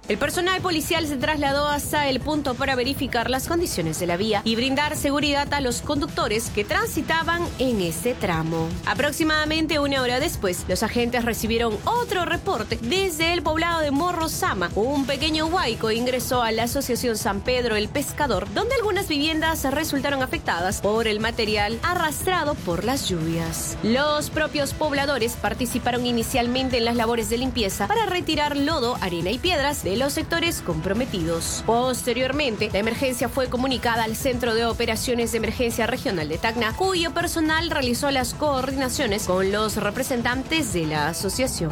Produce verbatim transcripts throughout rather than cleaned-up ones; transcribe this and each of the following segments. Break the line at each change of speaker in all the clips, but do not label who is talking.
El personal policial se trasladó hasta el punto para verificar las condiciones de la vía y brindar seguridad a los conductores que transitaban en ese tramo. Aproximadamente una hora después, los agentes recibieron otro reporte desde el poblado de Morrosama. Un pequeño huaico ingresó a la asociación San Pedro el Pescador, donde algunas viviendas resultaron afectadas por el material arrastrado por las lluvias. Los propios pobladores participaron inicialmente en las labores de limpieza para retirar lodo, arena y piedras de los sectores comprometidos. Posteriormente, la emergencia fue comunicada al Centro de Operaciones de Emergencia Regional de Tacna, cuyo personal realizó las coordinaciones con los representantes de la asociación.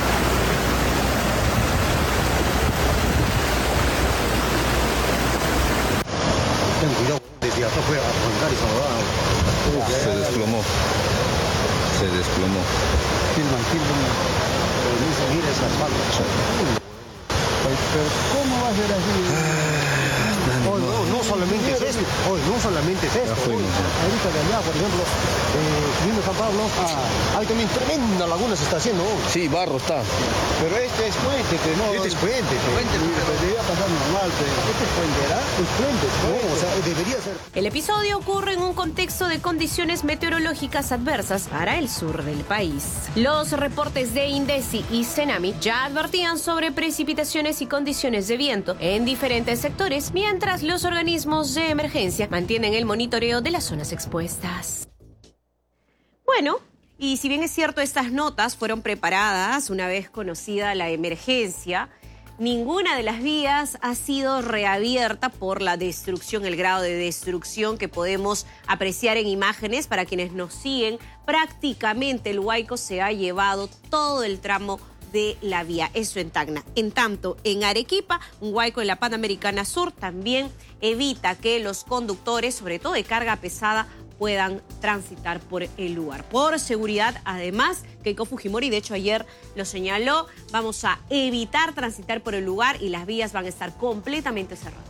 Se desplomó. Se desplomó.
Filman, filman. Mira ese asfalto. Pero ¿cómo va a ser así? Oh, no, no solamente es esto. Oh, no solamente es esto. Oh, ahorita de allá, por ejemplo, eh, vino San Pablo. Ah, hay también tremenda laguna se está haciendo. Oh.
Sí, barro está.
Pero este es puente, que no. Este es puente. Que, puente, pero debería pasar normal. Pero este es puente, ¿verdad? Es puente. No, o sea, debería ser.
El episodio ocurre en un contexto de condiciones meteorológicas adversas para el sur del país. Los reportes de INDECI y CENAMI ya advertían sobre precipitaciones y condiciones de viento en diferentes sectores, mientras los organismos de emergencia mantienen el monitoreo de las zonas expuestas. Bueno, y si bien es cierto, estas notas fueron preparadas una vez conocida la emergencia, ninguna de las vías ha sido reabierta por la destrucción, el grado de destrucción que podemos apreciar en imágenes. Para quienes nos siguen, prácticamente el huaico se ha llevado todo el tramo de la vía, eso en Tacna. En tanto, en Arequipa, un huaico en la Panamericana Sur también evita que los conductores, sobre todo de carga pesada, puedan transitar por el lugar. Por seguridad, además, Keiko Fujimori, de hecho ayer lo señaló, vamos a evitar transitar por el lugar y las vías van a estar completamente cerradas.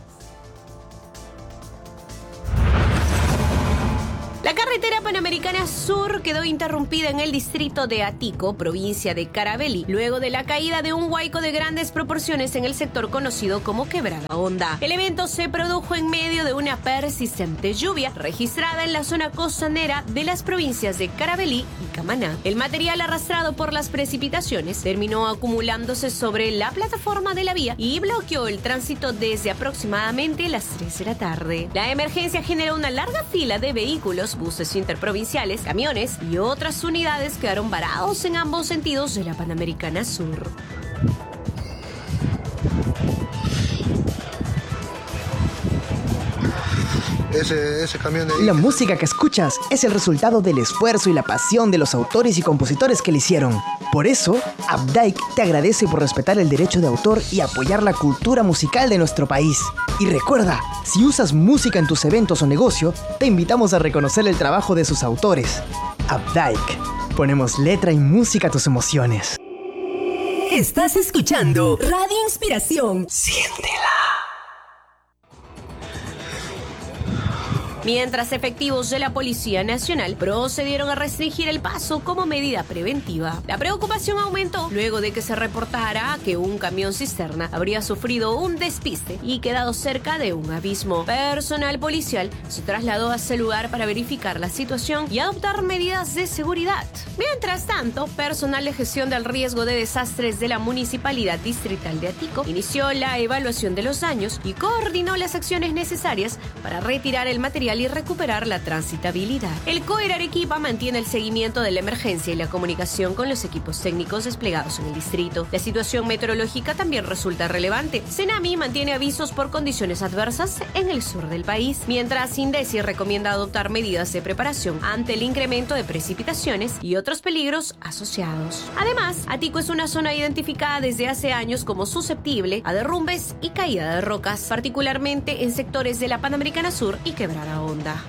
La carretera Panamericana Sur quedó interrumpida en el distrito de Atico, provincia de Caravelí, luego de la caída de un huaico de grandes proporciones en el sector conocido como Quebrada Honda. El evento se produjo en medio de una persistente lluvia registrada en la zona costanera de las provincias de Caravelí y Camaná. El material arrastrado por las precipitaciones terminó acumulándose sobre la plataforma de la vía y bloqueó el tránsito desde aproximadamente las tres de la tarde. La emergencia generó una larga fila de vehículos, buses interprovinciales, camiones y otras unidades quedaron varados en ambos sentidos de la Panamericana Sur.
Ese, ese camión de ahí.
La música que escuchas es el resultado del esfuerzo y la pasión de los autores y compositores que la hicieron. Por eso, Updike te agradece por respetar el derecho de autor y apoyar la cultura musical de nuestro país. Y recuerda, si usas música en tus eventos o negocio, te invitamos a reconocer el trabajo de sus autores. Updike. Ponemos letra y música a tus emociones.
Estás escuchando Radio Inspiración.
Siéntela.
Mientras efectivos de la Policía Nacional procedieron a restringir el paso como medida preventiva. La preocupación aumentó luego de que se reportara que un camión cisterna habría sufrido un despiste y quedado cerca de un abismo. Personal policial se trasladó a ese lugar para verificar la situación y adoptar medidas de seguridad. Mientras tanto, personal de gestión del riesgo de desastres de la Municipalidad Distrital de Atico inició la evaluación de los daños y coordinó las acciones necesarias para retirar el material y recuperar la transitabilidad. El C O E R Arequipa mantiene el seguimiento de la emergencia y la comunicación con los equipos técnicos desplegados en el distrito. La situación meteorológica también resulta relevante. CENAMI mantiene avisos por condiciones adversas en el sur del país, mientras INDECI recomienda adoptar medidas de preparación ante el incremento de precipitaciones y otros peligros asociados. Además, Atico es una zona identificada desde hace años como susceptible a derrumbes y caída de rocas, particularmente en sectores de la Panamericana Sur y Quebrada Honda.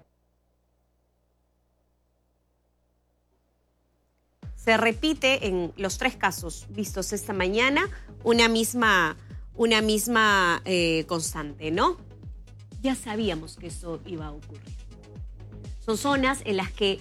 Se repite en los tres casos vistos esta mañana una misma, una misma eh, constante, ¿no? Ya sabíamos que eso iba a ocurrir. Son zonas en las que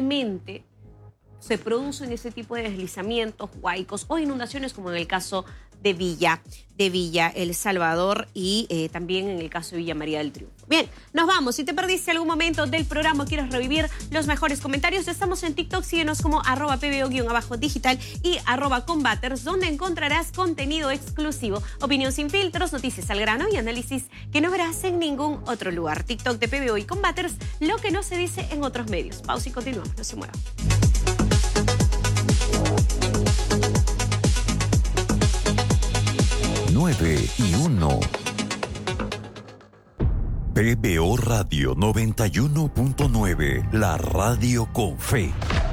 generalmente se producen ese tipo de deslizamientos, huaicos o inundaciones, como en el caso de Villa, de Villa El Salvador y eh, también en el caso de Villa María del Triunfo. Bien, nos vamos. Si te perdiste algún momento del programa o quieres revivir los mejores comentarios, estamos en TikTok, síguenos como arroba pbo-digital y arroba combaters, donde encontrarás contenido exclusivo, opinión sin filtros, noticias al grano y análisis que no verás en ningún otro lugar. TikTok de P B O y Combaters, lo que no se dice en otros medios. Pausa y continuamos, no se muevan.
nueve y uno. P B O Radio noventa y uno punto nueve, la radio con fe.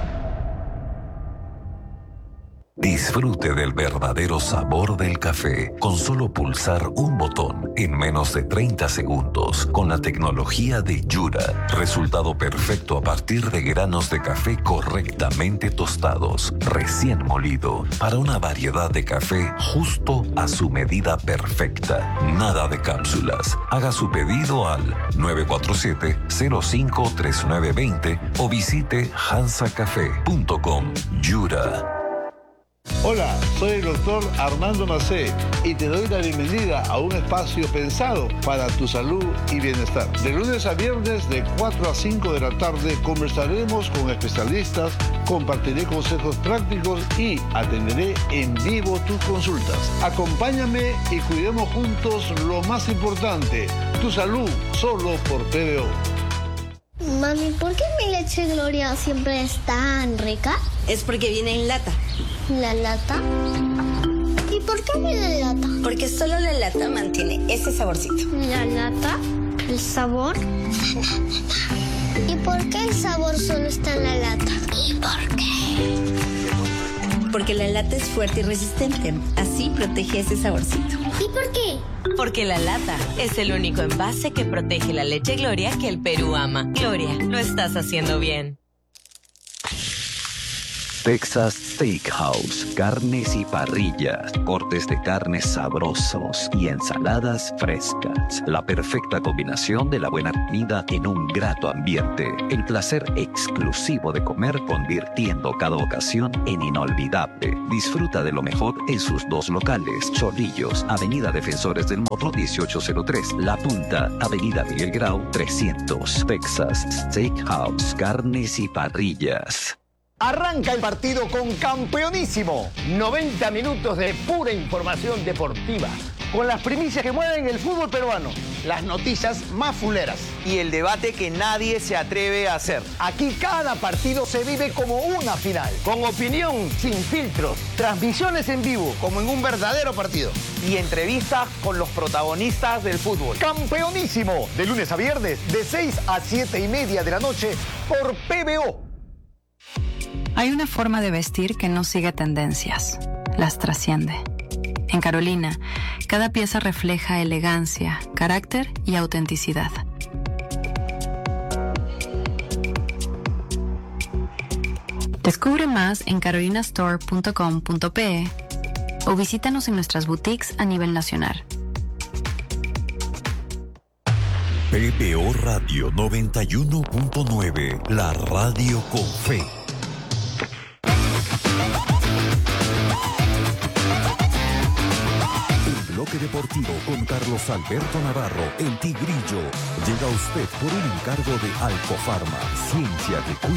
Disfrute del verdadero sabor del café con solo pulsar un botón en menos de treinta segundos con la tecnología de Yura. Resultado perfecto a partir de granos de café correctamente tostados, recién molido, para una variedad de café justo a su medida perfecta. Nada de cápsulas. Haga su pedido al nueve cuatro siete, cero cinco, tres nueve dos cero o visite hansa café punto com. Yura.
Hola, soy el doctor Armando Macé y te doy la bienvenida a un espacio pensado para tu salud y bienestar. De lunes a viernes de cuatro a cinco de la tarde conversaremos con especialistas, compartiré consejos prácticos y atenderé en vivo tus consultas. Acompáñame y cuidemos juntos lo más importante, tu salud, solo por P B O.
Mami, ¿por qué mi leche Gloria siempre es tan rica?
Es porque viene en lata.
¿La lata? ¿Y por qué viene en lata?
Porque solo la lata mantiene ese saborcito.
¿La lata? ¿El sabor? ¿Y por qué el sabor solo está en la lata? ¿Y por qué?
Porque la lata es fuerte y resistente. Así protege ese saborcito.
¿Y por qué?
Porque la lata es el único envase que protege la leche Gloria que el Perú ama. Gloria, lo estás haciendo bien.
Texas Steakhouse, carnes y parrillas, cortes de carnes sabrosos y ensaladas frescas. La perfecta combinación de la buena comida en un grato ambiente. El placer exclusivo de comer convirtiendo cada ocasión en inolvidable. Disfruta de lo mejor en sus dos locales. Chorrillos, Avenida Defensores del Morro dieciocho cero tres. La Punta, Avenida Miguel Grau trescientos. Texas Steakhouse, carnes y parrillas.
Arranca el partido con Campeonísimo. noventa minutos de pura información deportiva. Con las primicias que mueven el fútbol peruano. Las noticias más fuleras.
Y el debate que nadie se atreve a hacer.
Aquí cada partido se vive como una final. Con opinión sin filtros. Transmisiones en vivo.
Como en un verdadero partido. Y entrevistas con los protagonistas del fútbol.
Campeonísimo. De lunes a viernes, de seis a siete y media de la noche por P B O.
Hay una forma de vestir que no sigue tendencias, las trasciende. En Carolina, cada pieza refleja elegancia, carácter y autenticidad. Descubre más en carolina store punto com punto pe o visítanos en nuestras boutiques a nivel nacional.
P B O Radio noventa y uno punto nueve, la radio con fe. Bloque Deportivo con Carlos Alberto Navarro, el Tigrillo, llega a usted por un encargo de Alcofarma, ciencia que cuida.